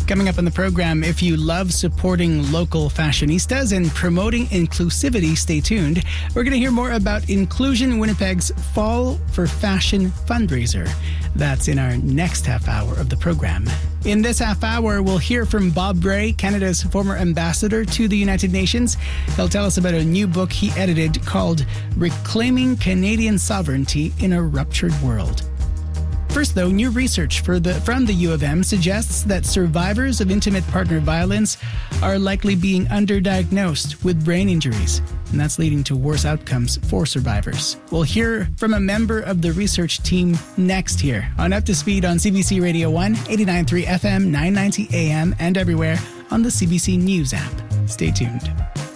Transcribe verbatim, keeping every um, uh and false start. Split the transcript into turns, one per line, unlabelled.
Coming up on the program, if you love supporting local fashionistas and promoting inclusivity, stay tuned. We're going to hear more about Inclusion Winnipeg's Fall for Fashion fundraiser. That's in our next half hour of the program. In this half hour, we'll hear from Bob Bray, Canada's former ambassador to the United Nations. He'll tell us about a new book he edited called Reclaiming Canadian Sovereignty in a Ruptured World. First, though, new research for the, from the U of M suggests that survivors of intimate partner violence are likely being underdiagnosed with brain injuries, and that's leading to worse outcomes for survivors. We'll hear from a member of the research team next here on Up to Speed on C B C Radio one, eighty-nine point three F M, nine ninety A M, and everywhere on the C B C News app. Stay tuned.